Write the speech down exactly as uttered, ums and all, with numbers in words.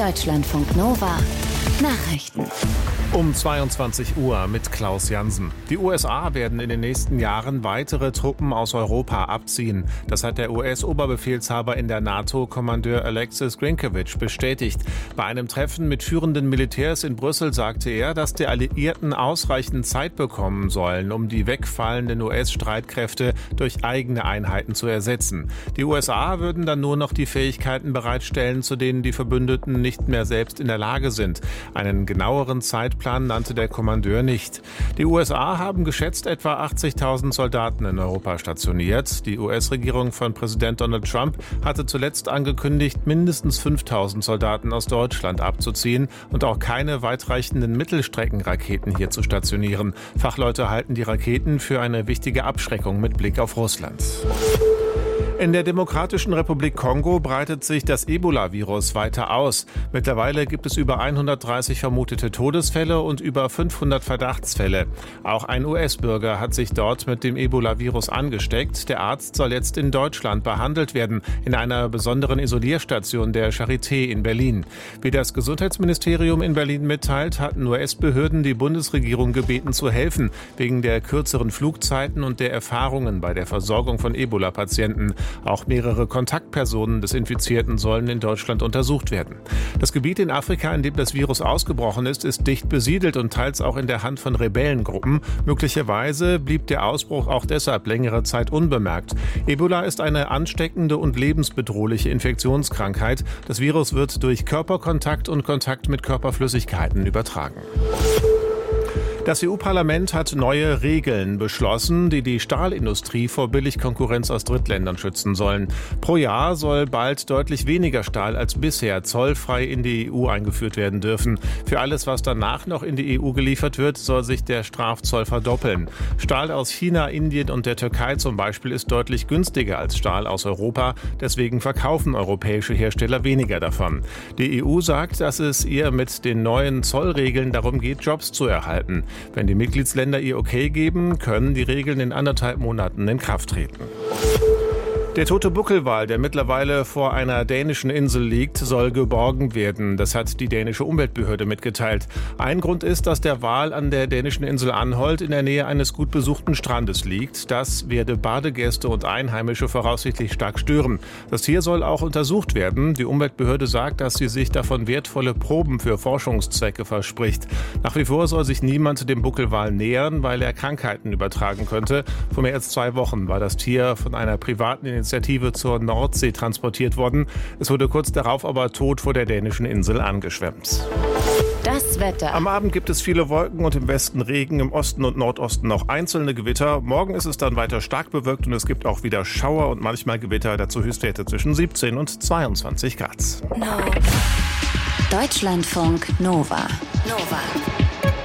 Deutschlandfunk Nova Nachrichten. Um zweiundzwanzig Uhr mit Klaus Jansen. Die U S A werden in den nächsten Jahren weitere Truppen aus Europa abziehen. Das hat der U S-Oberbefehlshaber in der NATO, Kommandeur Alexis Grynkewitsch, bestätigt. Bei einem Treffen mit führenden Militärs in Brüssel sagte er, dass die Alliierten ausreichend Zeit bekommen sollen, um die wegfallenden U S-Streitkräfte durch eigene Einheiten zu ersetzen. Die U S A würden dann nur noch die Fähigkeiten bereitstellen, zu denen die Verbündeten nicht mehr selbst in der Lage sind. Einen genaueren Zeitplan Plan nannte der Kommandeur nicht. Die U S A haben geschätzt etwa achtzigtausend Soldaten in Europa stationiert. Die U S-Regierung von Präsident Donald Trump hatte zuletzt angekündigt, mindestens fünftausend Soldaten aus Deutschland abzuziehen und auch keine weitreichenden Mittelstreckenraketen hier zu stationieren. Fachleute halten die Raketen für eine wichtige Abschreckung mit Blick auf Russland. In der Demokratischen Republik Kongo breitet sich das Ebola-Virus weiter aus. Mittlerweile gibt es über hundertdreißig vermutete Todesfälle und über fünfhundert Verdachtsfälle. Auch ein U S-Bürger hat sich dort mit dem Ebola-Virus angesteckt. Der Arzt soll jetzt in Deutschland behandelt werden, in einer besonderen Isolierstation der Charité in Berlin. Wie das Gesundheitsministerium in Berlin mitteilt, hatten U S-Behörden die Bundesregierung gebeten zu helfen, wegen der kürzeren Flugzeiten und der Erfahrungen bei der Versorgung von Ebola-Patienten. Auch mehrere Kontaktpersonen des Infizierten sollen in Deutschland untersucht werden. Das Gebiet in Afrika, in dem das Virus ausgebrochen ist, ist dicht besiedelt und teils auch in der Hand von Rebellengruppen. Möglicherweise blieb der Ausbruch auch deshalb längere Zeit unbemerkt. Ebola ist eine ansteckende und lebensbedrohliche Infektionskrankheit. Das Virus wird durch Körperkontakt und Kontakt mit Körperflüssigkeiten übertragen. Das E U-Parlament hat neue Regeln beschlossen, die die Stahlindustrie vor Billigkonkurrenz aus Drittländern schützen sollen. Pro Jahr soll bald deutlich weniger Stahl als bisher zollfrei in die E U eingeführt werden dürfen. Für alles, was danach noch in die E U geliefert wird, soll sich der Strafzoll verdoppeln. Stahl aus China, Indien und der Türkei zum Beispiel ist deutlich günstiger als Stahl aus Europa. Deswegen verkaufen europäische Hersteller weniger davon. Die E U sagt, dass es ihr mit den neuen Zollregeln darum geht, Jobs zu erhalten. Wenn die Mitgliedsländer ihr Okay geben, können die Regeln in anderthalb Monaten in Kraft treten. Der tote Buckelwal, der mittlerweile vor einer dänischen Insel liegt, soll geborgen werden. Das hat die dänische Umweltbehörde mitgeteilt. Ein Grund ist, dass der Wal an der dänischen Insel Anholt in der Nähe eines gut besuchten Strandes liegt. Das werde Badegäste und Einheimische voraussichtlich stark stören. Das Tier soll auch untersucht werden. Die Umweltbehörde sagt, dass sie sich davon wertvolle Proben für Forschungszwecke verspricht. Nach wie vor soll sich niemand dem Buckelwal nähern, weil er Krankheiten übertragen könnte. Vor mehr als zwei Wochen war das Tier von einer privaten Initiative zur Nordsee transportiert worden. Es wurde kurz darauf aber tot vor der dänischen Insel angeschwemmt. Das Wetter. Am Abend gibt es viele Wolken und im Westen Regen, im Osten und Nordosten noch einzelne Gewitter. Morgen ist es dann weiter stark bewölkt und es gibt auch wieder Schauer und manchmal Gewitter. Dazu Höchstwerte zwischen siebzehn und zweiundzwanzig Grad. No. Deutschlandfunk Nova. Nova.